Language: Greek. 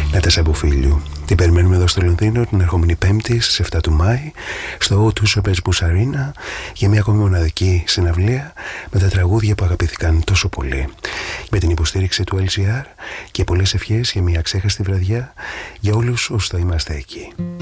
Νάτα Σαμποφίλιου. Την περιμένουμε εδώ στο Λονδίνο την ερχόμενη Πέμπτη στις 7 του Μάη στο O2 Showbiz Bus Arena για μια ακόμη μοναδική συναυλία με τα τραγούδια που αγαπήθηκαν τόσο πολύ. Με την υποστήριξη του LGR και πολλές ευχές για μια ξέχαστη βραδιά για όλους όσους θα είμαστε εκεί.